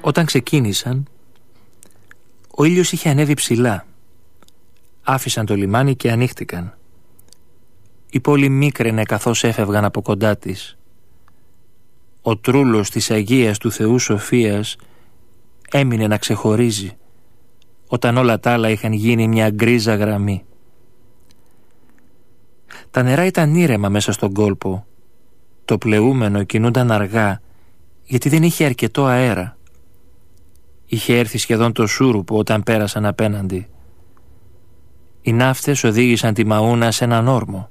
Όταν ξεκίνησαν, ο ήλιος είχε ανέβει ψηλά. Άφησαν το λιμάνι και ανοίχτηκαν. Η πόλη μίκραινε καθώς έφευγαν από κοντά της. Ο τρούλος της Αγίας του Θεού Σοφίας έμεινε να ξεχωρίζει, όταν όλα τα άλλα είχαν γίνει μια γκρίζα γραμμή. Τα νερά ήταν ήρεμα μέσα στον κόλπο. Το πλεούμενο κινούνταν αργά, γιατί δεν είχε αρκετό αέρα. Είχε έρθει σχεδόν το σούρουπο όταν πέρασαν απέναντι. Οι ναύτες οδήγησαν τη Μαούνα σε έναν όρμο.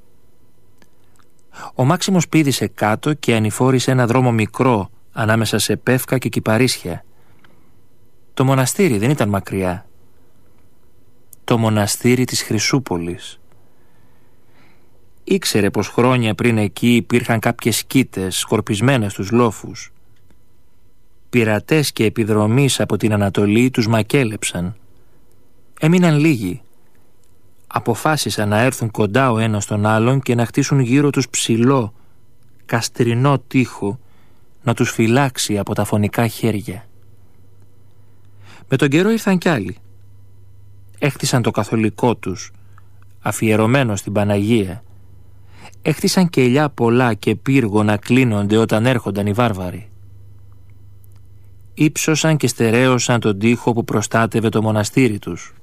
Ο Μάξιμος πήδησε κάτω και ανηφόρησε ένα δρόμο μικρό ανάμεσα σε πεύκα και κυπαρίσια. Το μοναστήρι δεν ήταν μακριά. Το μοναστήρι της Χρυσούπολης. Ήξερε πως χρόνια πριν εκεί υπήρχαν κάποιες σκήτες σκορπισμένες στους λόφους. Πειρατές και επιδρομείς από την Ανατολή τους μακέλεψαν. Έμειναν λίγοι. Αποφάσισαν να έρθουν κοντά ο ένας τον άλλον και να χτίσουν γύρω τους ψηλό, καστρινό τοίχο, να τους φυλάξει από τα φωνικά χέρια. Με τον καιρό ήρθαν κι άλλοι. Έχτισαν το καθολικό τους, αφιερωμένο στην Παναγία. Έχτισαν κελιά πολλά και πύργο να κλείνονται όταν έρχονταν οι βάρβαροι. Ήψωσαν και στερέωσαν τον τοίχο που προστάτευε το μοναστήρι τους.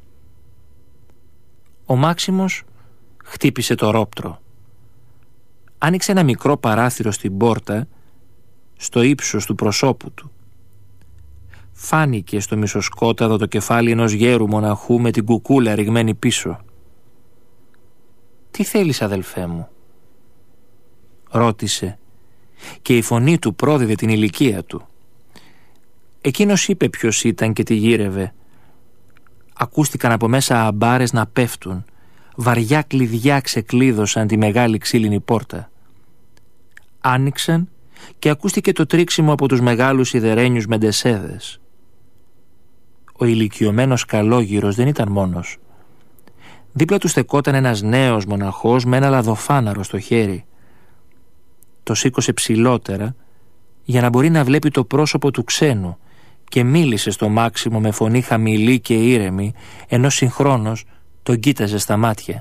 Ο Μάξιμος χτύπησε το ρόπτρο. Άνοιξε ένα μικρό παράθυρο στην πόρτα, στο ύψος του προσώπου του. Φάνηκε στο μισοσκόταδο το κεφάλι ενός γέρου μοναχού με την κουκούλα ριγμένη πίσω. «Τι θέλεις, αδελφέ μου?» ρώτησε, και η φωνή του πρόδιδε την ηλικία του. Εκείνος είπε ποιος ήταν και τη γύρευε. Ακούστηκαν από μέσα αμπάρες να πέφτουν. Βαριά κλειδιά ξεκλείδωσαν τη μεγάλη ξύλινη πόρτα. Άνοιξαν και ακούστηκε το τρίξιμο από τους μεγάλους σιδερένιους μεντεσέδες. Ο ηλικιωμένος καλόγυρος δεν ήταν μόνος. Δίπλα του στεκόταν ένας νέος μοναχός με ένα λαδοφάναρο στο χέρι. Το σήκωσε ψηλότερα για να μπορεί να βλέπει το πρόσωπο του ξένου και μίλησε στο Μάξιμο με φωνή χαμηλή και ήρεμη, ενώ συγχρόνως τον κοίταζε στα μάτια.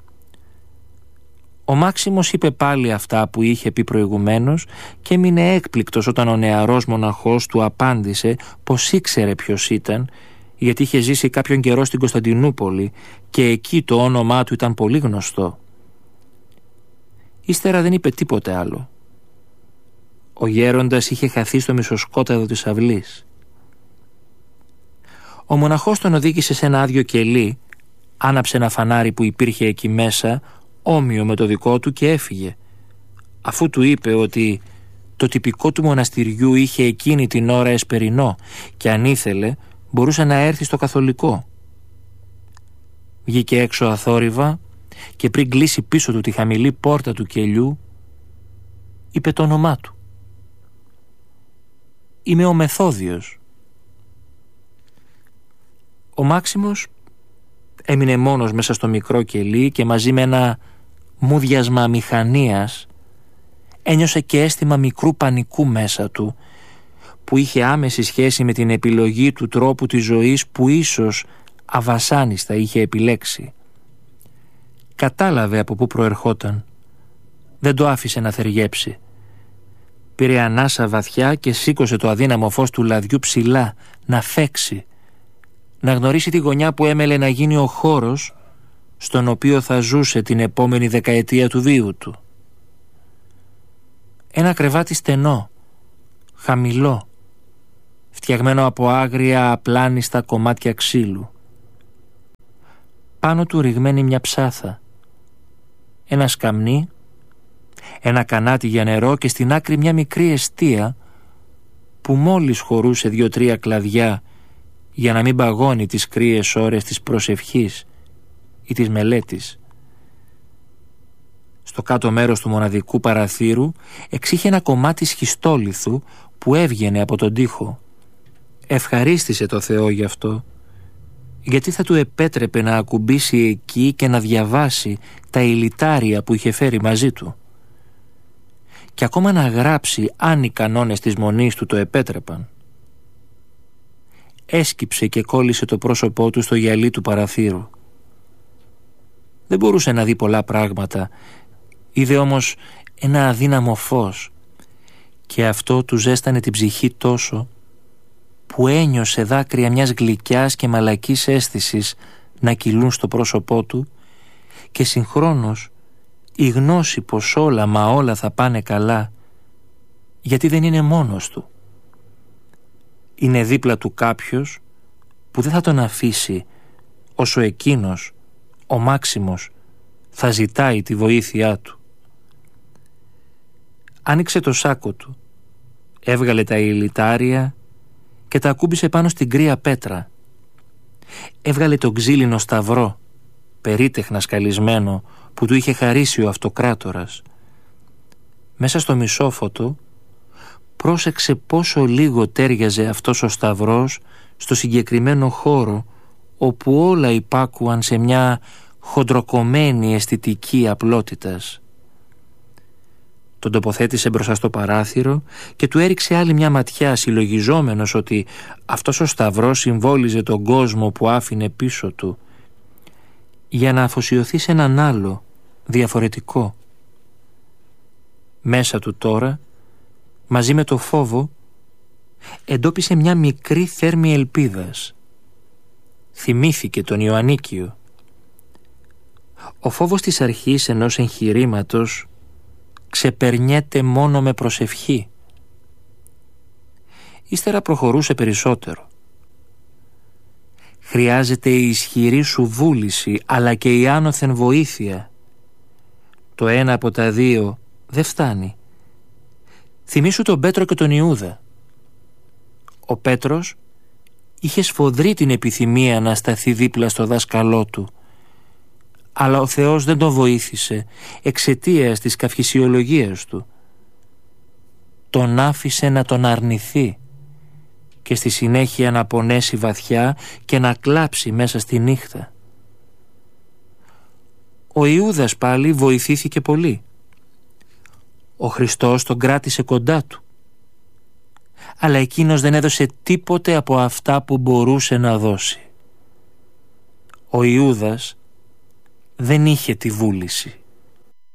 Ο Μάξιμος είπε πάλι αυτά που είχε πει προηγουμένως και έμεινε έκπληκτος όταν ο νεαρός μοναχός του απάντησε πως ήξερε ποιος ήταν, γιατί είχε ζήσει κάποιον καιρό στην Κωνσταντινούπολη και εκεί το όνομά του ήταν πολύ γνωστό. Ύστερα δεν είπε τίποτε άλλο. Ο γέροντας είχε χαθεί στο μισοσκόταδο της αυλής. Ο μοναχός τον οδήγησε σε ένα άδειο κελί, άναψε ένα φανάρι που υπήρχε εκεί μέσα, όμοιο με το δικό του, και έφυγε, αφού του είπε ότι το τυπικό του μοναστηριού είχε εκείνη την ώρα εσπερινό και αν ήθελε μπορούσε να έρθει στο καθολικό. Βγήκε έξω αθόρυβα και πριν κλείσει πίσω του τη χαμηλή πόρτα του κελιού, είπε το όνομά του. «Είμαι ο Μεθόδιος». Ο Μάξιμος έμεινε μόνος μέσα στο μικρό κελί και μαζί με ένα μούδιασμα μηχανίας ένιωσε και αίσθημα μικρού πανικού μέσα του, που είχε άμεση σχέση με την επιλογή του τρόπου της ζωής που ίσως αβασάνιστα είχε επιλέξει. Κατάλαβε από πού προερχόταν. Δεν το άφησε να θεργέψει. Πήρε ανάσα βαθιά και σήκωσε το αδύναμο φως του λαδιού ψηλά, να φέξει, να γνωρίσει τη γωνιά που έμελε να γίνει ο χώρος στον οποίο θα ζούσε την επόμενη δεκαετία του βίου του. Ένα κρεβάτι στενό, χαμηλό, φτιαγμένο από άγρια απλάνιστα κομμάτια ξύλου. Πάνω του ριγμένη μια ψάθα, ένα σκαμνί, ένα κανάτι για νερό και στην άκρη μια μικρή εστία που μόλις χωρούσε 2-3 κλαδιά για να μην παγώνει τις κρύες ώρες της προσευχής ή της μελέτης. Στο κάτω μέρος του μοναδικού παραθύρου εξήχε ένα κομμάτι σχιστόλιθου που έβγαινε από τον τοίχο. Ευχαρίστησε το Θεό γι' αυτό, γιατί θα του επέτρεπε να ακουμπήσει εκεί και να διαβάσει τα ηλιτάρια που είχε φέρει μαζί του. Και ακόμα να γράψει αν οι κανόνες της μονής του το επέτρεπαν. έσκυψε και κόλλησε το πρόσωπό του στο γυαλί του παραθύρου. Δεν μπορούσε να δει πολλά πράγματα, είδε όμως ένα αδύναμο φως και αυτό του ζέστανε την ψυχή τόσο που ένιωσε δάκρυα μιας γλυκιάς και μαλακής αίσθησης να κυλούν στο πρόσωπό του και συγχρόνως η γνώση πως όλα μα όλα θα πάνε καλά, γιατί δεν είναι μόνος του. Είναι δίπλα του κάποιος που δεν θα τον αφήσει όσο εκείνος, ο Μάξιμος, θα ζητάει τη βοήθειά του. Άνοιξε το σάκο του, έβγαλε τα ηλιτάρια και τα ακούμπησε πάνω στην κρύα πέτρα. Έβγαλε τον ξύλινο σταυρό, περίτεχνα σκαλισμένο, που του είχε χαρίσει ο αυτοκράτορας. Μέσα στο μισόφωτο πρόσεξε πόσο λίγο τέριαζε αυτός ο σταυρός στο συγκεκριμένο χώρο όπου όλα υπάκουαν σε μια χοντροκομμένη αισθητική απλότητας. Τον τοποθέτησε μπροστά στο παράθυρο και του έριξε άλλη μια ματιά, συλλογιζόμενος ότι αυτός ο σταυρός συμβόλιζε τον κόσμο που άφηνε πίσω του, για να αφοσιωθεί σε έναν άλλο, διαφορετικό. Μέσα του τώρα, μαζί με το φόβο, εντόπισε μια μικρή θέρμη ελπίδας. Θυμήθηκε τον Ιωαννίκιο. Ο φόβος της αρχής ενός εγχειρήματος ξεπερνιέται μόνο με προσευχή. Ύστερα προχωρούσε περισσότερο. Χρειάζεται η ισχυρή σου βούληση, αλλά και η άνωθεν βοήθεια. Το ένα από τα δύο δεν φτάνει. Θυμήσου τον Πέτρο και τον Ιούδα. Ο Πέτρος είχε σφοδρή την επιθυμία να σταθεί δίπλα στο δάσκαλό του, αλλά ο Θεός δεν τον βοήθησε εξαιτίας της καυχησιολογίας του. Τον άφησε να τον αρνηθεί και στη συνέχεια να πονέσει βαθιά και να κλάψει μέσα στη νύχτα. Ο Ιούδας πάλι βοηθήθηκε πολύ. Ο Χριστός τον κράτησε κοντά του, αλλά εκείνος δεν έδωσε τίποτε από αυτά που μπορούσε να δώσει. Ο Ιούδας δεν είχε τη βούληση.